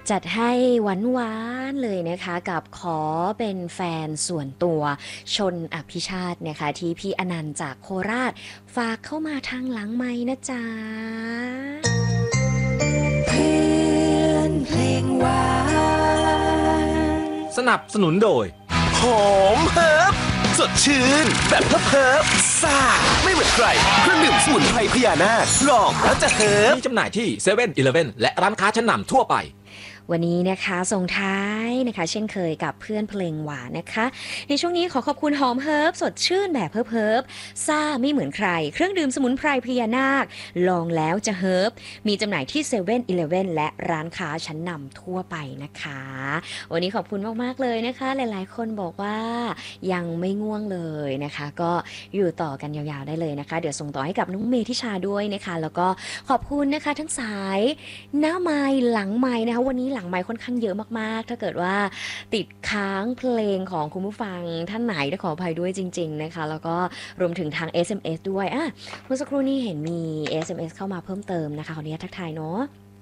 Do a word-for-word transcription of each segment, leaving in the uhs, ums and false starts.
จัดให้หวานๆเลยนะคะกับขอเป็นแฟนส่วนตัวชนอภิชาตินะคะที่พี่อนันต์จากโคราชฝากเข้ามาทางหลังไม้นะจ๊ะเพื่อนเพลงหวานสนับสนุนโดยหอมเฮิร์บสดชื่นแบบเฮิร์บซ่าไม่เหมือนใครเครื่องดื่มสมุนไพรพญานาคลองแล้วจะเฮิร์บมีจำหน่ายที่เซเว่นอีเลฟเว่นและร้านค้าชั้นนำทั่วไปวันนี้นะคะส่งท้ายนะคะเช่นเคยกับเพื่อนเพลงหวานนะคะในช่วงนี้ขอขอบคุณหอมเฮิร์บสดชื่นแบบเฮิร์บเฮิร์บซ่าไม่เหมือนใครเครื่องดื่มสมุนไพรพญานาคลองแล้วจะเฮิร์บมีจำหน่ายที่เซเว่นอีเลฟเว่นและร้านค้าชั้นนำทั่วไปนะคะวันนี้ขอบคุณมากๆเลยนะคะหลายๆคนบอกว่ายังไม่ง่วงเลยนะคะก็อยู่ต่อกันยาวๆได้เลยนะคะเดี๋ยวส่งต่อให้กับน้องเมธิชาด้วยนะคะแล้วก็ขอบคุณนะคะทั้งสายหน้าไมค์หลังไมค์นะคะวันนี้หลังไมค์ค่อนข้างเยอะมากๆถ้าเกิดว่าติดค้างเพลงของคุณผู้ฟังท่านไหนต้องขออภัยด้วยจริงๆนะคะแล้วก็รวมถึงทาง เอส เอ็ม เอส ด้วยอ่ะเมื่อสักครู่นี้เห็นมี เอส เอ็ม เอส เข้ามาเพิ่มเติมนะคะขออนุญาตทักทายเนาะ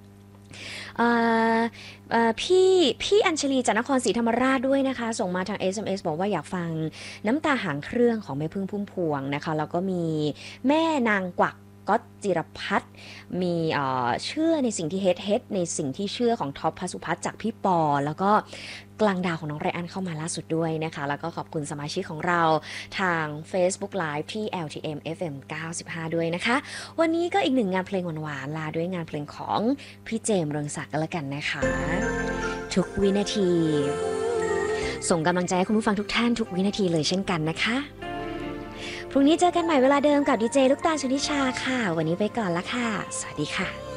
พี่พี่อัญชลีจากนครศรีธรรมราชด้วยนะคะส่งมาทาง เอส เอ็ม เอส บอกว่าอยากฟังน้ำตาหางเครื่องของแม่พึ่งพุ่มพวงนะคะแล้วก็มีแม่นางกวักก็จิรพัฒน์มีเชื่อในสิ่งที่เฮ็ดเฮ็ดในสิ่งที่เชื่อของท็อปพสุพัฒน์จากพี่ปอแล้วก็กลางดาวของน้องไรอันเข้ามาล่าสุดด้วยนะคะแล้วก็ขอบคุณสมาชิกของเราทาง Facebook Live ที่ แอล ที เอ็ม เอฟ เอ็ม เก้าสิบห้าด้วยนะคะวันนี้ก็อีกหนึ่งงานเพลงหวานๆลาด้วยงานเพลงของพี่เจมส์เรืองศักดิ์กันละกันนะคะทุกวินาทีส่งกำลังใจให้คุณผู้ฟังทุกท่านทุกวินาทีเลยเช่นกันนะคะพรุ่งนี้เจอกันใหม่เวลาเดิมกับดีเจลูกตาลชนิชาค่ะวันนี้ไปก่อนละค่ะสวัสดีค่ะ